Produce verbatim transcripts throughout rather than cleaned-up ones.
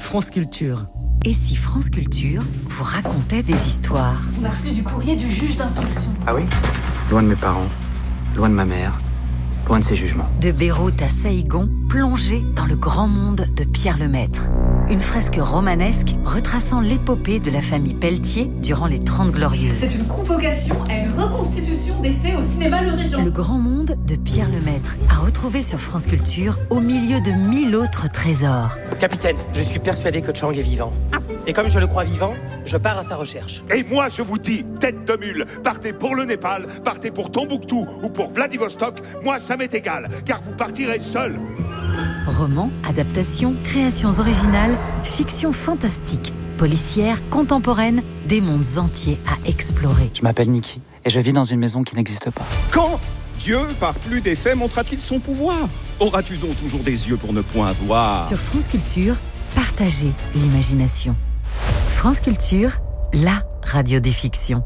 France Culture. Et si France Culture vous racontait des histoires? On a reçu du courrier du juge d'instruction. Ah oui? Loin de mes parents, loin de ma mère, loin de ses jugements. De Beyrouth à Saïgon, plongé dans le grand monde de Pierre Lemaître. Une fresque romanesque retraçant l'épopée de la famille Pelletier durant les Trente Glorieuses. C'est une convocation à une reconstitution des faits au cinéma Le Régent. Le grand monde de Pierre Lemaître, à retrouver sur France Culture au milieu de mille autres trésors. Capitaine, je suis persuadé que Chang est vivant. Et comme je le crois vivant, je pars à sa recherche. Et moi, je vous dis, tête de mule, partez pour le Népal, partez pour Tombouctou ou pour Vladivostok, moi ça m'est égal, car vous partirez seul. Romans, adaptations, créations originales, fiction fantastique, policière, contemporaine, des mondes entiers à explorer. Je m'appelle Niki et je vis dans une maison qui n'existe pas. Quand Dieu, par plus d'effets, montrera-t-il son pouvoir? Auras-tu donc toujours des yeux pour ne point voir? Sur France Culture, partagez l'imagination. France Culture, la radio des fictions.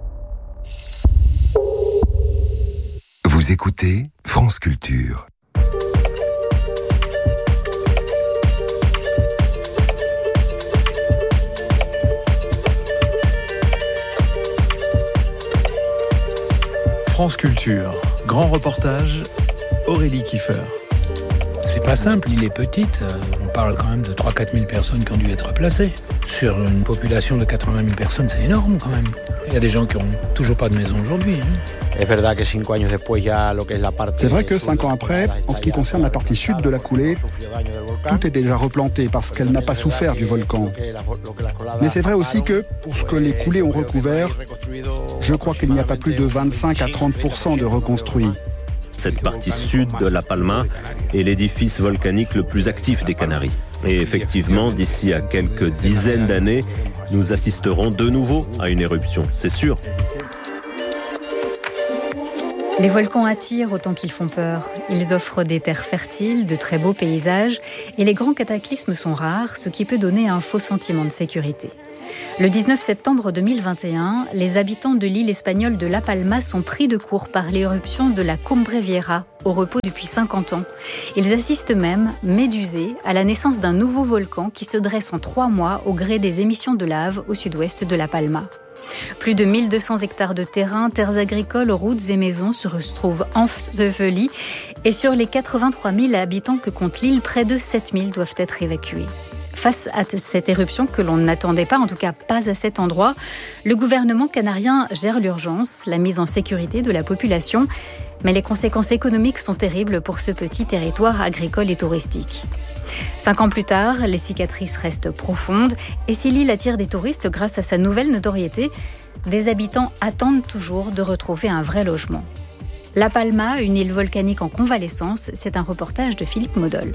Vous écoutez France Culture. France Culture, grand reportage, Aurélie Kiefer. C'est pas simple, l'île est petite, on parle quand même de trois à quatre mille personnes qui ont dû être placées. Sur une population de quatre-vingt mille personnes, c'est énorme quand même. Il y a des gens qui n'ont toujours pas de maison aujourd'hui. C'est vrai que cinq ans après, en ce qui concerne la partie sud de la coulée, tout est déjà replanté parce qu'elle n'a pas souffert du volcan. Mais c'est vrai aussi que, pour ce que les coulées ont recouvert, je crois qu'il n'y a pas plus de vingt-cinq à trente pour cent de reconstruits. Cette partie sud de La Palma est l'édifice volcanique le plus actif des Canaries. Et effectivement, d'ici à quelques dizaines d'années, nous assisterons de nouveau à une éruption, c'est sûr. Les volcans attirent autant qu'ils font peur. Ils offrent des terres fertiles, de très beaux paysages, et les grands cataclysmes sont rares, ce qui peut donner un faux sentiment de sécurité. Le dix-neuf septembre deux mille vingt et un, les habitants de l'île espagnole de La Palma sont pris de court par l'éruption de la Cumbre Vieja, au repos depuis cinquante ans. Ils assistent même, médusés, à la naissance d'un nouveau volcan qui se dresse en trois mois au gré des émissions de lave au sud-ouest de La Palma. Plus de mille deux cents hectares de terrain, terres agricoles, routes et maisons se retrouvent ensevelis et sur les quatre-vingt-trois mille habitants que compte l'île, près de sept mille doivent être évacués. Face à cette éruption que l'on n'attendait pas, en tout cas pas à cet endroit, le gouvernement canarien gère l'urgence, la mise en sécurité de la population, mais les conséquences économiques sont terribles pour ce petit territoire agricole et touristique. Cinq ans plus tard, les cicatrices restent profondes et si l'île attire des touristes grâce à sa nouvelle notoriété, des habitants attendent toujours de retrouver un vrai logement. La Palma, une île volcanique en convalescence, c'est un reportage de Philippe Modol.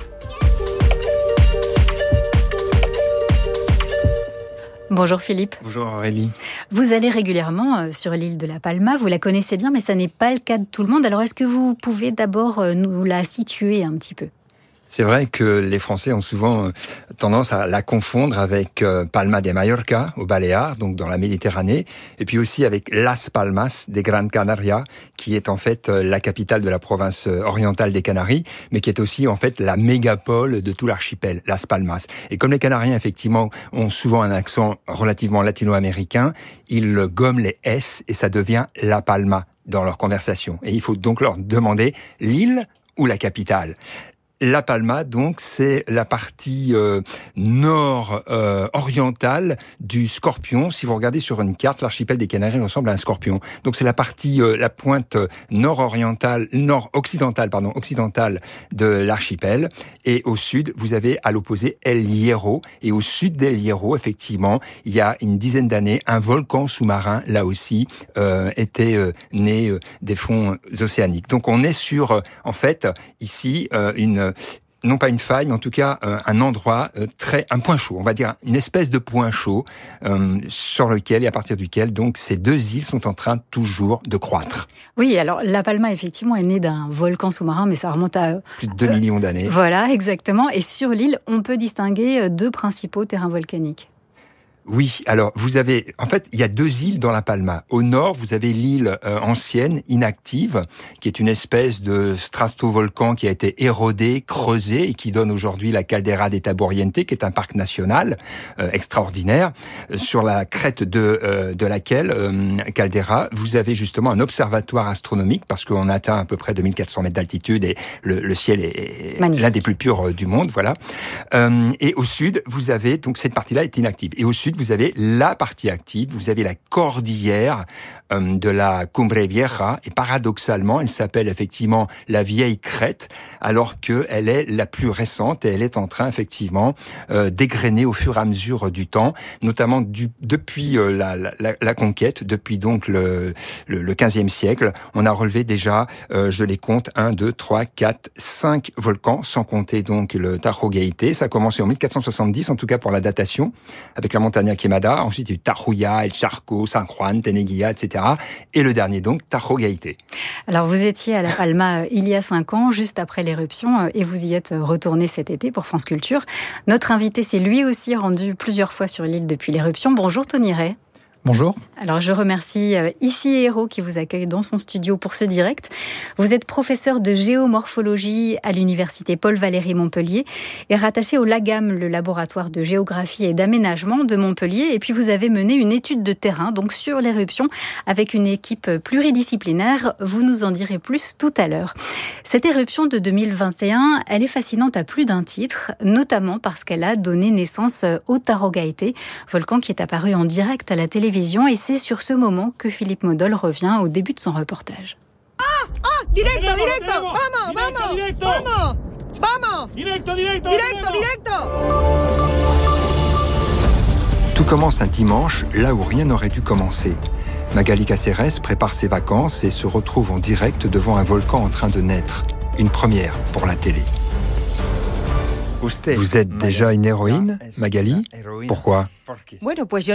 Bonjour Philippe. Bonjour Aurélie. Vous allez régulièrement sur l'île de La Palma, vous la connaissez bien, mais ça n'est pas le cas de tout le monde. Alors est-ce que vous pouvez d'abord nous la situer un petit peu ? C'est vrai que les Français ont souvent tendance à la confondre avec Palma de Mallorca, aux Baléares, donc dans la Méditerranée, et puis aussi avec Las Palmas de Gran Canaria, qui est en fait la capitale de la province orientale des Canaries, mais qui est aussi en fait la mégapole de tout l'archipel, Las Palmas. Et comme les Canariens, effectivement, ont souvent un accent relativement latino-américain, ils gomment les S et ça devient La Palma dans leur conversation. Et il faut donc leur demander l'île ou la capitale. La Palma, donc, c'est la partie euh, nord-orientale euh, du Scorpion. Si vous regardez sur une carte, l'archipel des Canaries ressemble à un scorpion. Donc, c'est la partie, euh, la pointe nord-orientale, nord-occidentale, pardon, occidentale de l'archipel. Et au sud, vous avez à l'opposé El Hierro. Et au sud d'El Hierro, effectivement, il y a une dizaine d'années, un volcan sous-marin, là aussi, euh, était euh, né euh, des fonds océaniques. Donc, on est sur, euh, en fait, ici, euh, une non pas une faille, mais en tout cas euh, un endroit euh, très, un point chaud, on va dire une espèce de point chaud euh, sur lequel et à partir duquel donc ces deux îles sont en train toujours de croître. Oui, alors La Palma effectivement est née d'un volcan sous-marin, mais ça remonte à plus de deux euh, millions d'années. Voilà, exactement. Et sur l'île, on peut distinguer deux principaux terrains volcaniques. Oui, alors vous avez, en fait, il y a deux îles dans La Palma. Au nord, vous avez l'île euh, ancienne, inactive, qui est une espèce de stratovolcan qui a été érodé, creusé et qui donne aujourd'hui la Caldera de Taburiente, qui est un parc national euh, extraordinaire, euh, sur la crête de euh, de laquelle euh, Caldera, vous avez justement un observatoire astronomique parce qu'on atteint à peu près deux mille quatre cents mètres d'altitude et le, le ciel est Magnifique. L'un des plus purs du monde, voilà. Euh, et au sud, vous avez donc cette partie-là est inactive. Et au sud, vous avez la partie active, vous avez la cordillère euh, de la Cumbre Vieja, et paradoxalement, elle s'appelle effectivement la vieille crête, alors qu'elle est la plus récente, et elle est en train effectivement euh, d'égrener au fur et à mesure du temps, notamment du, depuis euh, la, la, la conquête, depuis donc le, le, le quinzième siècle, on a relevé déjà, euh, je les compte, un, deux, trois, quatre, cinq volcans, sans compter donc le Tajo Gayete. Ça a commencé en mille quatre cent soixante-dix, en tout cas pour la datation, avec la Montaña Quemada. Ensuite, il y a eu Tajuya, El Charco, San Juan, Teneguilla, et cetera. Et le dernier donc, Tajo Gayete. Alors, vous étiez à La Palma il y a cinq ans, juste après l'éruption, et vous y êtes retourné cet été pour France Culture. Notre invité s'est lui aussi rendu plusieurs fois sur l'île depuis l'éruption. Bonjour Tony Ray. Bonjour. Alors, je remercie Ici Héros qui vous accueille dans son studio pour ce direct. Vous êtes professeur de géomorphologie à l'université Paul-Valéry Montpellier et rattaché au LAGAM, le laboratoire de géographie et d'aménagement de Montpellier. Et puis, vous avez mené une étude de terrain, donc sur l'éruption, avec une équipe pluridisciplinaire. Vous nous en direz plus tout à l'heure. Cette éruption de deux mille vingt et un, elle est fascinante à plus d'un titre, notamment parce qu'elle a donné naissance au Tajo Gayete, volcan qui est apparu en direct à la télévision. Et c'est sur ce moment que Philippe Maudol revient au début de son reportage. Ah, ah, directo, directo, vamos, vamos, vamos, vamos, directo, directo, directo, directo. Tout commence un dimanche, là où rien n'aurait dû commencer. Magali Cáceres prépare ses vacances et se retrouve en direct devant un volcan en train de naître. Une première pour la télé. Vous êtes déjà une héroïne, Magali ? Pourquoi ? Bon,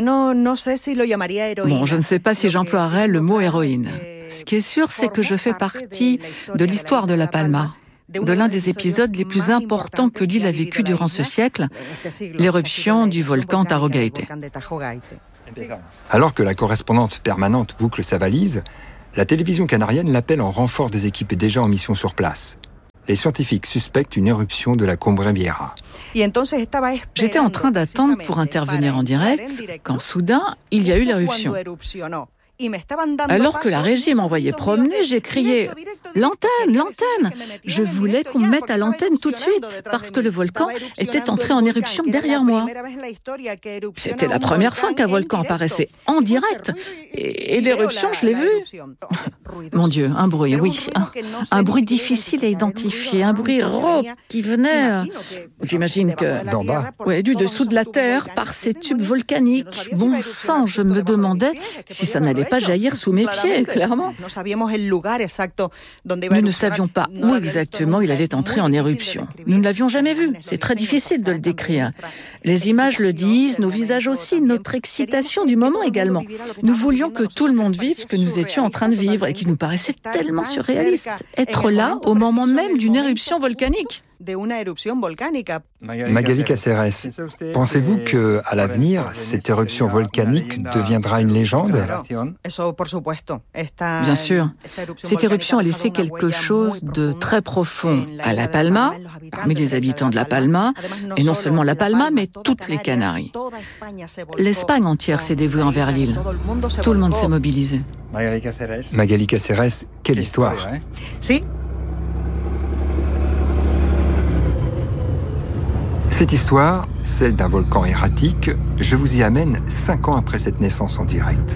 je ne sais pas si j'emploierais le mot héroïne. Ce qui est sûr, c'est que je fais partie de l'histoire de La Palma, de l'un des épisodes les plus importants que l'île a vécu durant ce siècle, l'éruption du volcan Tajo Gayete. Alors que la correspondante permanente boucle sa valise, la télévision canarienne l'appelle en renfort des équipes déjà en mission sur place. Les scientifiques suspectent une éruption de la Cumbre Vieja. J'étais en train d'attendre pour intervenir en direct quand soudain, il y a eu l'éruption. Alors que la régie m'envoyait promener, j'ai crié « L'antenne, l'antenne !» Je voulais qu'on me mette à l'antenne tout de suite, parce que le volcan était entré en éruption derrière moi. C'était la première fois qu'un volcan apparaissait en direct, et, et l'éruption, je l'ai vue. Mon Dieu, un bruit, oui, un, un bruit difficile à identifier, un bruit rauque qui venait, j'imagine que d'en bas, ouais, du dessous de la terre, par ces tubes volcaniques. Bon sang, je me demandais si ça n'allait pas jaillir sous mes pieds, clairement. Nous ne savions pas où exactement il allait entrer en éruption. Nous ne l'avions jamais vu. C'est très difficile de le décrire. Les images le disent, nos visages aussi, notre excitation du moment également. Nous voulions que tout le monde vive ce que nous étions en train de vivre et qui nous paraissait tellement surréaliste. Être là au moment même d'une éruption volcanique. Magali Cáceres, pensez-vous que, à l'avenir, cette éruption volcanique deviendra une légende ? Bien sûr. Cette éruption a laissé quelque chose de très profond à La Palma, parmi les habitants de La Palma, et non seulement La Palma, mais toutes les Canaries. L'Espagne entière s'est dévouée envers l'île. Tout le monde s'est mobilisé. Magali Cáceres, quelle histoire ? Si. Cette histoire, celle d'un volcan erratique, je vous y amène cinq ans après cette naissance en direct.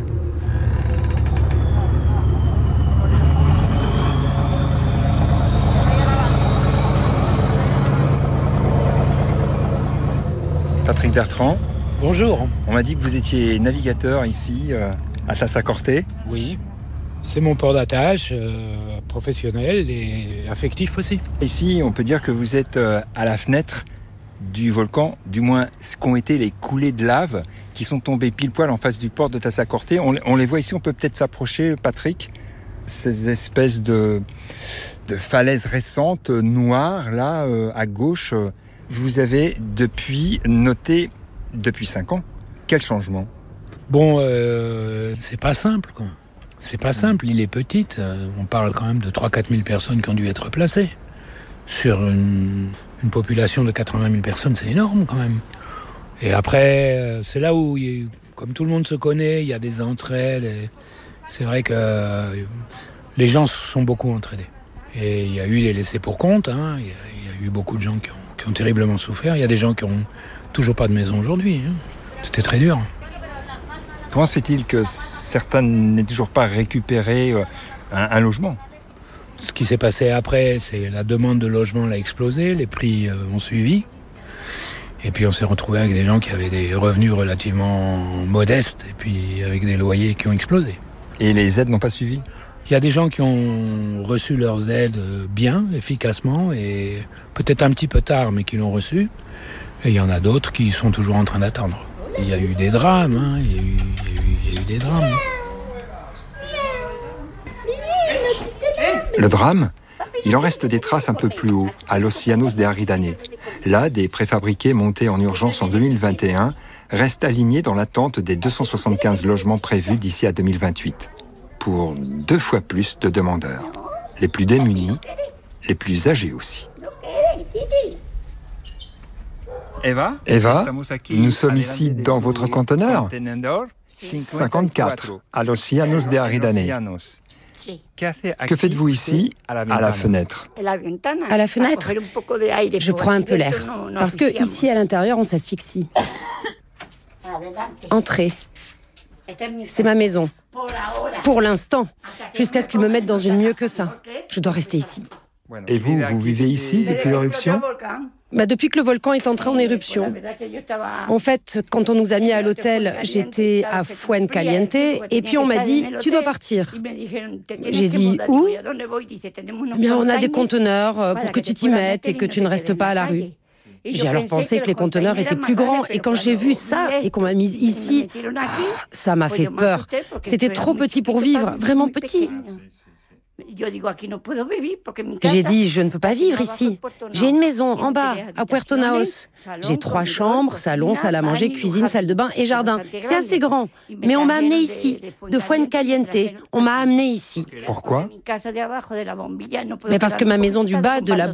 Patrick Bertrand. Bonjour. On m'a dit que vous étiez navigateur ici, euh, à Tazacorte. Oui, c'est mon port d'attache, euh, professionnel et affectif aussi. Ici, on peut dire que vous êtes euh, à la fenêtre du volcan, du moins ce qu'ont été les coulées de lave qui sont tombées pile poil en face du port de Tazacorte. On, on les voit ici, on peut peut-être s'approcher, Patrick. Ces espèces de, de falaises récentes, noires, là, euh, à gauche. Vous avez depuis noté, depuis cinq ans, Quel changement ? Bon, euh, c'est pas simple, quoi. C'est pas simple, l'île est petite. Euh, on parle quand même de trois à quatre mille personnes qui ont dû être placées. Sur une, une population de quatre-vingt mille personnes, c'est énorme, quand même. Et après, euh, c'est là où, il, comme tout le monde se connaît, il y a des entraides. Et c'est vrai que euh, les gens se sont beaucoup entraînés. Et il y a eu des laissés pour compte, hein. Il y a, il y a eu beaucoup de gens qui ont, qui ont terriblement souffert. Il y a des gens qui ont toujours pas de maison aujourd'hui, hein. C'était très dur. Comment se fait-il que certains n'aient toujours pas récupéré un, un logement ? Ce qui s'est passé après, c'est la demande de logement a explosé, les prix euh, ont suivi. Et puis on s'est retrouvé avec des gens qui avaient des revenus relativement modestes et puis avec des loyers qui ont explosé. Et les aides n'ont pas suivi ? Il y a des gens qui ont reçu leurs aides bien, efficacement, et peut-être un petit peu tard, mais qui l'ont reçu. Et il y en a d'autres qui sont toujours en train d'attendre. Il y a eu des drames, hein. il, y a eu, il, y a eu, il y a eu des drames. Le drame, il en reste des traces un peu plus haut, à Los Llanos de Aridane. Là, des préfabriqués montés en urgence en deux mille vingt et un restent alignés dans l'attente des deux cent soixante-quinze logements prévus d'ici à deux mille vingt-huit. Pour deux fois plus de demandeurs. Les plus démunis, les plus âgés aussi. Eva, Eva, nous sommes ici dans votre conteneur cinquante-quatre, à Los Llanos de Aridane. Que faites-vous ici, à la fenêtre ? À la fenêtre, je prends un peu l'air. Parce que ici, à l'intérieur, on s'asphyxie. Entrez. C'est ma maison. Pour l'instant. Jusqu'à ce qu'ils me mettent dans une mieux que ça. Je dois rester ici. Et vous, vous vivez ici depuis l'éruption ? Bah depuis que le volcan est entré en éruption. En fait, quand on nous a mis à l'hôtel, j'étais à Fuencaliente et puis on m'a dit « tu dois partir ». J'ai dit « où ?» Eh bien, on a des conteneurs pour que tu t'y mettes et que tu ne restes pas à la rue. J'ai alors pensé que les conteneurs étaient plus grands et quand j'ai vu ça et qu'on m'a mise ici, ça m'a fait peur. C'était trop petit pour vivre, vraiment petit. J'ai dit, je ne peux pas vivre ici. J'ai une maison en bas, à Puerto Naos. J'ai trois chambres, salon, salle à manger, cuisine, salle de bain et jardin. C'est assez grand. Mais on m'a amené ici, de Fuencaliente. On m'a amené ici. Pourquoi ? Mais parce que ma maison du bas, de la